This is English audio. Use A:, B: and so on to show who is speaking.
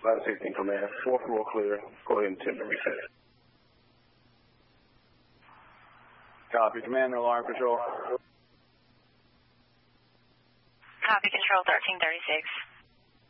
A: Ladder 16 Command, 4th floor clear. Go ahead and attempt to reset.
B: Copy. Command, alarm control.
C: Copy, control 1336.